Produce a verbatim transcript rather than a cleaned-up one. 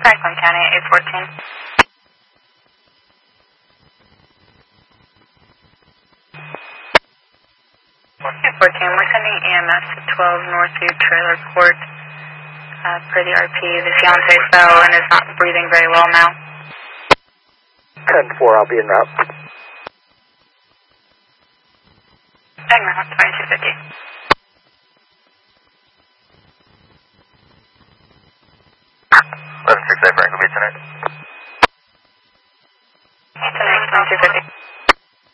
Franklin County, eight fourteen. eight fourteen, we're sending E M S to twelve Northview Trailer Court. Uh, per the R P, the fiance fell and is not breathing very well now. ten four, I'll be en route. En route, twenty-two fifty. eleven six eight, Franklin Beach tonight.